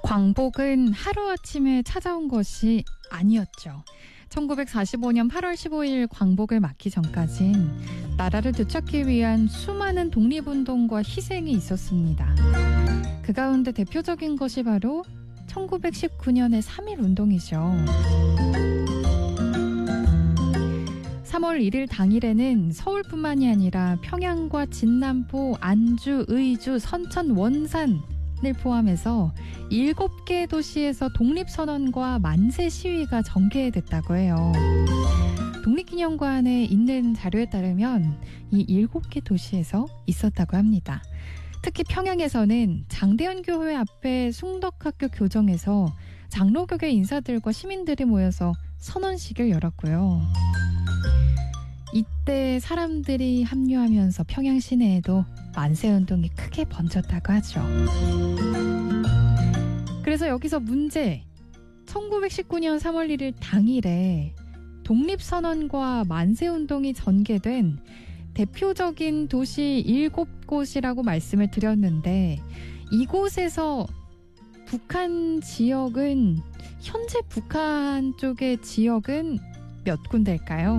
광복은 하루아침에 찾아온 것이 아니었죠. 1945년 8월 15일 광복을 맞기 전까진 나라를 되찾기 위한 수많은 독립운동과 희생이 있었습니다. 그 가운데 대표적인 것이 바로 1919년의 3.1 운동이죠. 3월 1일 당일에는 서울뿐만이 아니라 평양과 진남포, 안주, 의주, 선천, 원산을 포함해서 7개 도시에서 독립선언과 만세 시위가 전개됐다고 해요. 독립기념관에 있는 자료에 따르면 이 7개 도시에서 있었다고 합니다. 특히 평양에서는 장대현교회 앞에 숭덕학교 교정에서 장로교계 인사들과 시민들이 모여서 선언식을 열었고요. 이때 사람들이 합류하면서 평양 시내에도 만세운동이 크게 번졌다고 하죠. 그래서 여기서 문제, 1919년 3월 1일 당일에 독립선언과 만세운동이 전개된 대표적인 도시 7곳이라고 말씀을 드렸는데, 이곳에서 북한 지역은, 현재 북한 쪽의 지역은 몇 군데일까요?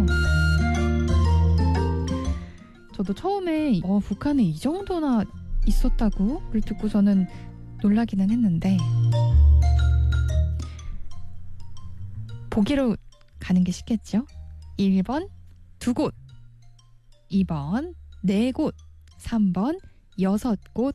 저도 처음에 북한에 이 정도나 있었다고를 듣고 저는 놀라기는 했는데, 보기로 가는 게 쉽겠죠? 1번 2곳, 2번 4곳, 3번 6곳.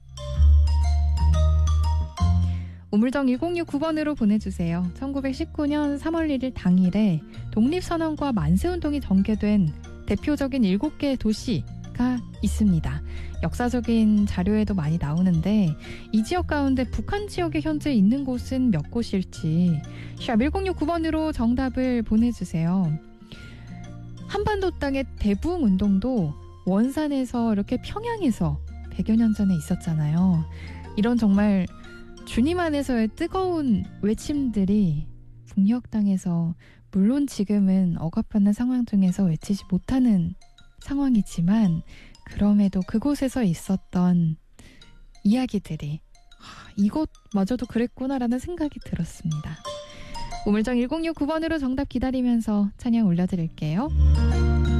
우물정 1069번으로 보내주세요. 1919년 3월 1일 당일에 독립선언과 만세운동이 전개된 대표적인 7개 도시가 있습니다. 역사적인 자료에도 많이 나오는데, 이 지역 가운데 북한 지역에 현재 있는 곳은 몇 곳일지 샵 1069번으로 정답을 보내주세요. 한반도 땅의 대부흥운동도 원산에서 이렇게 평양에서 100여 년 전에 있었잖아요. 이런 정말 주님 안에서의 뜨거운 외침들이 북녘 땅에서, 물론 지금은 억압하는 상황 중에서 외치지 못하는 상황이지만, 그럼에도 그곳에서 있었던 이야기들이 이곳마저도 그랬구나라는 생각이 들었습니다. 우물정 1069번으로 정답 기다리면서 찬양 올려드릴게요.